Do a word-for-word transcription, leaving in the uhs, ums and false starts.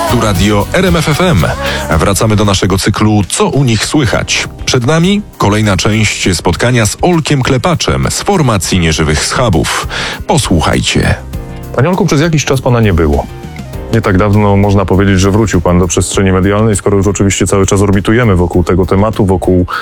Tu radio R M F F M. Wracamy do naszego cyklu Co u nich słychać? Przed nami kolejna część spotkania z Olkiem Klepaczem z formacji Nieżywych Schabów. Posłuchajcie. Panie Olku, przez jakiś czas pana nie było. Nie tak dawno można powiedzieć, że wrócił pan do przestrzeni medialnej, skoro już oczywiście cały czas orbitujemy wokół tego tematu, wokół